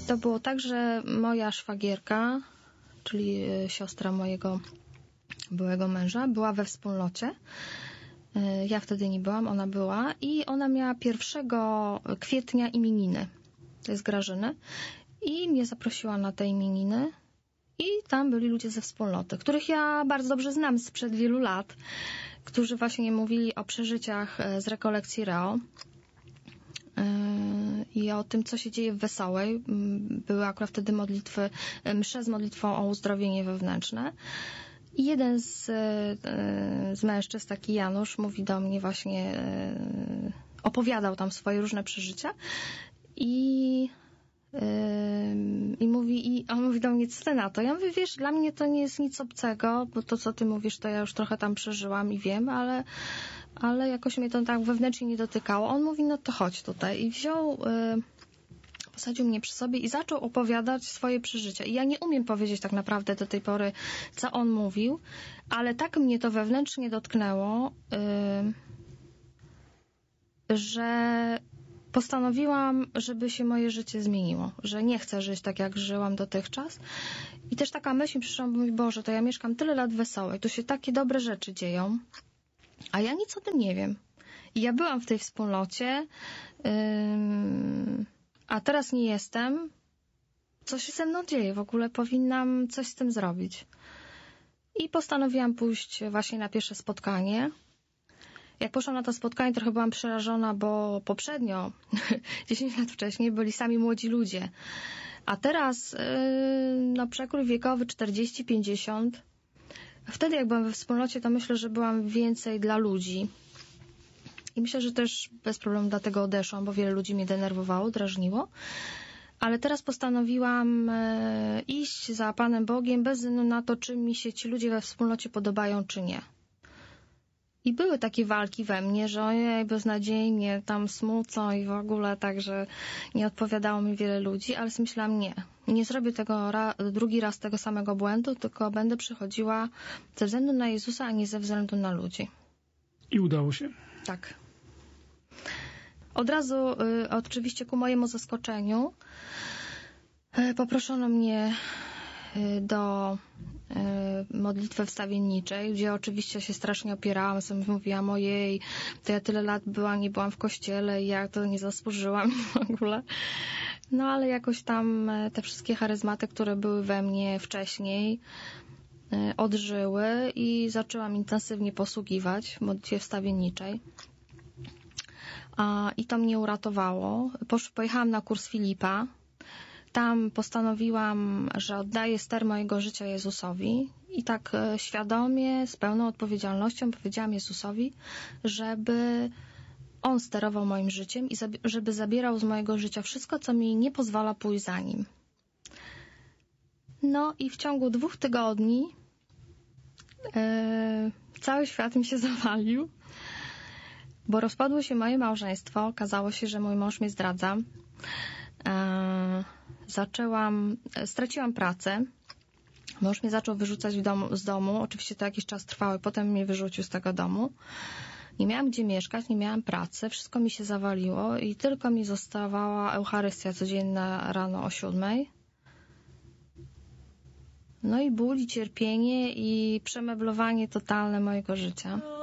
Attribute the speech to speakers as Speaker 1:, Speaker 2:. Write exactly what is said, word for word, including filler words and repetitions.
Speaker 1: to było tak, że moja szwagierka, czyli siostra mojego byłego męża, była we wspólnocie. Ja wtedy nie byłam, ona była i ona miała pierwszego kwietnia imieniny. To jest Grażyny. I mnie zaprosiła na te imieniny i tam byli ludzie ze wspólnoty, których ja bardzo dobrze znam sprzed wielu lat, którzy właśnie mówili o przeżyciach z rekolekcji Reo i o tym, co się dzieje w Wesołej. Były akurat wtedy modlitwy, msze z modlitwą o uzdrowienie wewnętrzne. I jeden z, z mężczyzn, taki Janusz, mówi do mnie właśnie, opowiadał tam swoje różne przeżycia i, i mówi, i on mówi do mnie, co ty na to? Ja mówię, wiesz, dla mnie to nie jest nic obcego, bo to, co ty mówisz, to ja już trochę tam przeżyłam i wiem, ale, ale jakoś mnie to tak wewnętrznie nie dotykało. On mówi, no to chodź tutaj. I wziął... posadził mnie przy sobie i zaczął opowiadać swoje przeżycia. I ja nie umiem powiedzieć tak naprawdę do tej pory, co on mówił, ale tak mnie to wewnętrznie dotknęło, yy, że postanowiłam, żeby się moje życie zmieniło, że nie chcę żyć tak, jak żyłam dotychczas. I też taka myśl mi przyszła, mój Boże, to ja mieszkam tyle lat Wesołej, tu się takie dobre rzeczy dzieją, a ja nic o tym nie wiem. I ja byłam w tej wspólnocie, yy, a teraz nie jestem. Co się ze mną dzieje? W ogóle powinnam coś z tym zrobić. I postanowiłam pójść właśnie na pierwsze spotkanie. Jak poszłam na to spotkanie, trochę byłam przerażona, bo poprzednio, dziesięć lat wcześniej, byli sami młodzi ludzie. A teraz, no przekrój wiekowy czterdzieści pięćdziesiąt. Wtedy jak byłam we wspólnocie, to myślę, że byłam więcej dla ludzi. I myślę, że też bez problemu dlatego odeszłam, bo wiele ludzi mnie denerwowało, drażniło. Ale teraz postanowiłam e, iść za Panem Bogiem bez względu na to, czy mi się ci ludzie we wspólnocie podobają, czy nie. I były takie walki we mnie, że ojej, beznadziejnie, tam smucą i w ogóle, także nie odpowiadało mi wiele ludzi, ale myślałam, nie, nie zrobię tego ra, drugi raz tego samego błędu, tylko będę przychodziła ze względu na Jezusa, a nie ze względu na ludzi.
Speaker 2: I udało się.
Speaker 1: Tak. Od razu, y, oczywiście ku mojemu zaskoczeniu, y, poproszono mnie y, do y, modlitwy wstawienniczej, gdzie oczywiście się strasznie opierałam, sobie mówiłam, ojej, to ja tyle lat byłam, nie byłam w kościele i ja to nie zasłużyłam w ogóle. No ale jakoś tam te wszystkie charyzmaty, które były we mnie wcześniej, y, odżyły i zaczęłam intensywnie posługiwać w modlitwie wstawienniczej. I to mnie uratowało. Pojechałam na kurs Filipa. Tam postanowiłam, że oddaję ster mojego życia Jezusowi i tak świadomie, z pełną odpowiedzialnością powiedziałam Jezusowi, żeby On sterował moim życiem i żeby zabierał z mojego życia wszystko, co mi nie pozwala pójść za Nim. No i w ciągu dwóch tygodni yy, cały świat mi się zawalił. Bo rozpadło się moje małżeństwo, okazało się, że mój mąż mnie zdradza. E, zaczęłam, straciłam pracę. Mąż mnie zaczął wyrzucać w domu, z domu. Oczywiście to jakiś czas trwało i potem mnie wyrzucił z tego domu. Nie miałam gdzie mieszkać, nie miałam pracy, wszystko mi się zawaliło i tylko mi zostawała Eucharystia codzienna rano o siódmej. No i ból i cierpienie i przemeblowanie totalne mojego życia.